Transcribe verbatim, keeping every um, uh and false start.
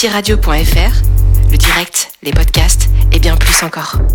radio point f r, le direct, les podcasts et bien plus encore.